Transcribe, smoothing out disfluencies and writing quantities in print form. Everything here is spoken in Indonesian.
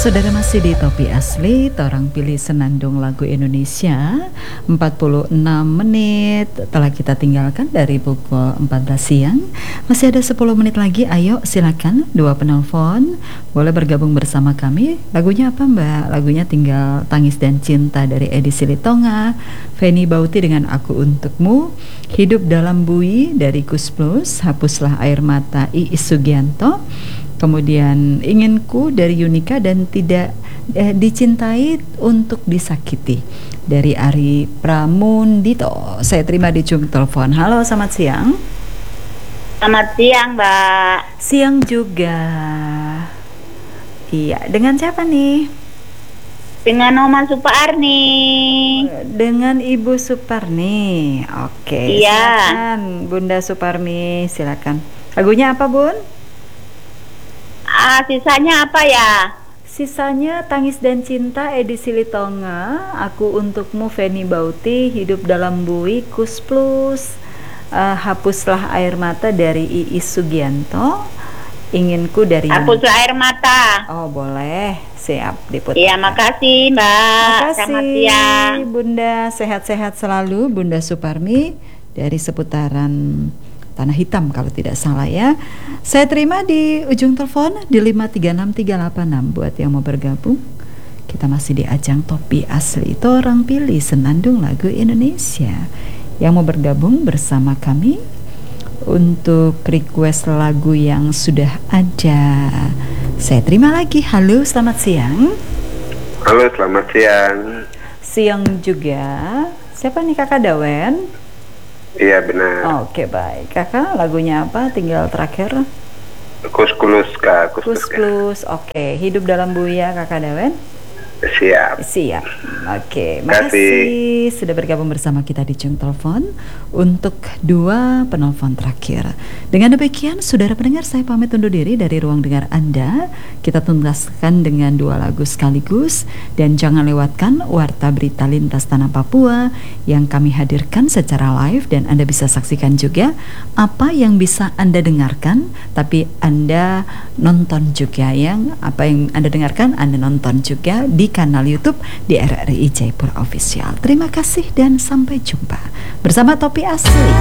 Saudara masih di Topi Asli, torang pilih senandung lagu Indonesia. 46 menit telah kita tinggalkan dari pukul 14 siang. Masih ada 10 menit lagi, ayo silakan dua penelpon boleh bergabung bersama kami. Lagunya apa Mbak? Lagunya Tinggal Tangis dan Cinta dari Edi Silitonga, Feni Bauti dengan Aku Untukmu, Hidup Dalam Bui dari Kus Plus, Hapuslah Air Mata Iis Sugianto, kemudian Inginku dari Yunika, dan Tidak Dicintai Untuk Disakiti dari Ari Pramundito. Saya terima di ujung telepon. Halo, selamat siang. Selamat siang, Mbak. Siang juga. Iya, dengan siapa nih? Dengan Oma Suparni. Dengan Ibu Suparni. Oke, Iya. silakan Bunda Suparni, silakan. Lagunya apa, Bun? Sisanya apa ya? Sisanya Tangis dan Cinta Edi Silitonga, Aku Untukmu Feni Bauti, Hidup Dalam Bui Kus Plus, Hapuslah Air Mata dari Iis Sugianto, Inginku dari Hapuslah Air Mata. Oh boleh, siap diputar. Iya, makasih Mbak. Makasih Selamat siang. Bunda, sehat-sehat selalu Bunda Suparmi dari seputaran Tanah Hitam kalau tidak salah ya. Saya terima di ujung telepon di 536386 buat yang mau bergabung. Kita masih di ajang Topi Asli, torang pilih senandung lagu Indonesia. Yang mau bergabung bersama kami untuk request lagu yang sudah ada, saya terima lagi. Halo, selamat siang. Halo, selamat siang. Siang juga. Siapa nih, Kakak Dawen? Iya, benar. Oke, baik. Kakak, lagunya apa? Tinggal terakhir. Kus Plus, Kak. Kus Plus. Oke, Hidup Dalam Buaya, Kakak Dawen. Siap. Siap. Oke, makasih sudah bergabung bersama kita di ujung telepon untuk dua penelpon terakhir. Dengan demikian, saudara pendengar, saya pamit undur diri dari ruang dengar Anda. Kita tuntaskan dengan dua lagu sekaligus, dan jangan lewatkan Warta Berita Lintas Tanah Papua yang kami hadirkan secara live, dan Anda bisa saksikan juga apa yang bisa Anda dengarkan, tapi Anda nonton juga. Yang apa yang Anda dengarkan, Anda nonton juga di kanal YouTube di RRI Jaipur Official. Terima kasih dan sampai jumpa bersama Topi Asli.